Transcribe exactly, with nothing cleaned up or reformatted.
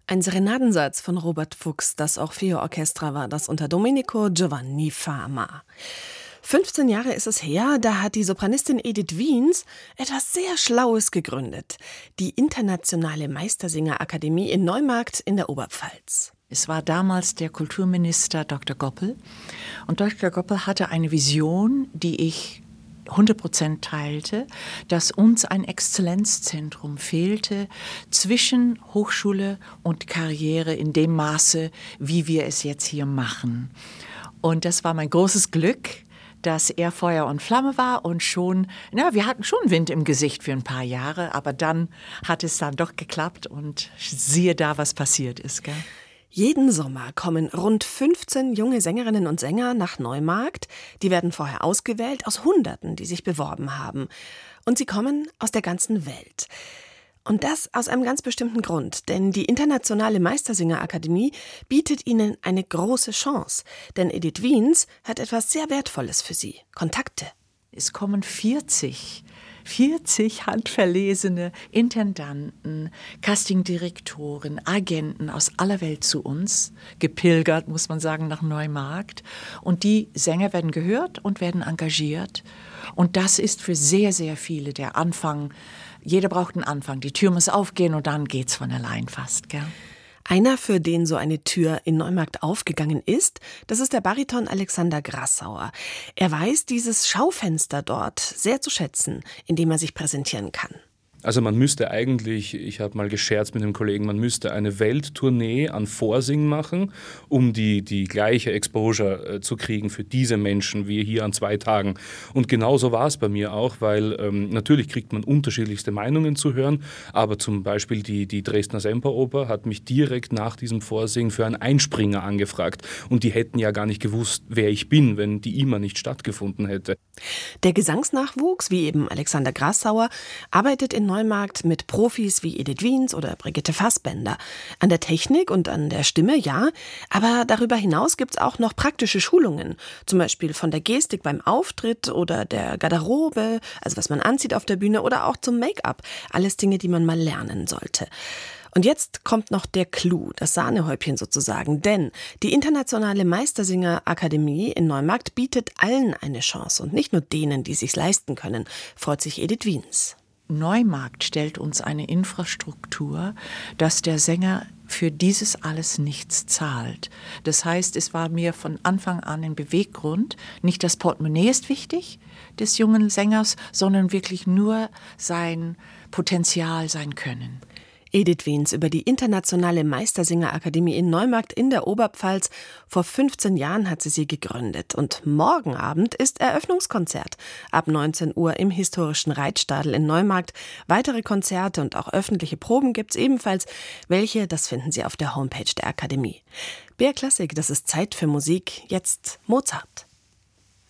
Ein Serenadensatz von Robert Fuchs, das Orfeo Orchestra war das unter Domenico Giovanni Fama. fünfzehn Jahre ist es her, da hat die Sopranistin Edith Wiens etwas sehr Schlaues gegründet. Die Internationale Meistersingerakademie in Neumarkt in der Oberpfalz. Es war damals der Kulturminister Doktor Goppel. Und Doktor Goppel hatte eine Vision, die ich hundert Prozent teilte, dass uns ein Exzellenzzentrum fehlte zwischen Hochschule und Karriere in dem Maße, wie wir es jetzt hier machen. Und das war mein großes Glück, dass er Feuer und Flamme war und schon, na, wir hatten schon Wind im Gesicht für ein paar Jahre, aber dann hat es dann doch geklappt und siehe da, was passiert ist, gell? Jeden Sommer kommen rund fünfzehn junge Sängerinnen und Sänger nach Neumarkt. Die werden vorher ausgewählt aus Hunderten, die sich beworben haben. Und sie kommen aus der ganzen Welt. Und das aus einem ganz bestimmten Grund, denn die Internationale Meistersingerakademie bietet ihnen eine große Chance. Denn Edith Wiens hat etwas sehr Wertvolles für sie: Kontakte. Es kommen vierzig, vierzig handverlesene Intendanten, Castingdirektoren, Agenten aus aller Welt zu uns, gepilgert, muss man sagen, nach Neumarkt. Und die Sänger werden gehört und werden engagiert. Und das ist für sehr, sehr viele der Anfang. Jeder braucht einen Anfang. Die Tür muss aufgehen und dann geht's von allein fast, gell? Einer, für den so eine Tür in Neumarkt aufgegangen ist, das ist der Bariton Alexander Grassauer. Er weiß dieses Schaufenster dort sehr zu schätzen, in dem er sich präsentieren kann. Also man müsste eigentlich, ich habe mal gescherzt mit einem Kollegen, man müsste eine Welttournee an Vorsingen machen, um die, die gleiche Exposure äh, zu kriegen für diese Menschen wie hier an zwei Tagen. Und genauso war es bei mir auch, weil ähm, natürlich kriegt man unterschiedlichste Meinungen zu hören, aber zum Beispiel die, die Dresdner Semperoper hat mich direkt nach diesem Vorsingen für einen Einspringer angefragt. Und die hätten ja gar nicht gewusst, wer ich bin, wenn die I M A nicht stattgefunden hätte. Der Gesangsnachwuchs, wie eben Alexander Grassauer, arbeitet in Neumarkt mit Profis wie Edith Wiens oder Brigitte Fassbender. An der Technik und an der Stimme, ja, aber darüber hinaus gibt es auch noch praktische Schulungen. Zum Beispiel von der Gestik beim Auftritt oder der Garderobe, also was man anzieht auf der Bühne, oder auch zum Make-up. Alles Dinge, die man mal lernen sollte. Und jetzt kommt noch der Clou, das Sahnehäubchen sozusagen, denn die Internationale Meistersingerakademie in Neumarkt bietet allen eine Chance und nicht nur denen, die sich's leisten können, freut sich Edith Wiens. Neumarkt stellt uns eine Infrastruktur, dass der Sänger für dieses alles nichts zahlt. Das heißt, es war mir von Anfang an ein Beweggrund, nicht das Portemonnaie ist wichtig des jungen Sängers, sondern wirklich nur sein Potenzial, sein Können. Edith Wiens über die Internationale Meistersingerakademie in Neumarkt in der Oberpfalz. Vor fünfzehn Jahren hat sie sie gegründet. Und morgen Abend ist Eröffnungskonzert. Ab neunzehn Uhr im historischen Reitstadel in Neumarkt. Weitere Konzerte und auch öffentliche Proben gibt's ebenfalls. Welche, das finden Sie auf der Homepage der Akademie. B R Klassik, das ist Zeit für Musik. Jetzt Mozart.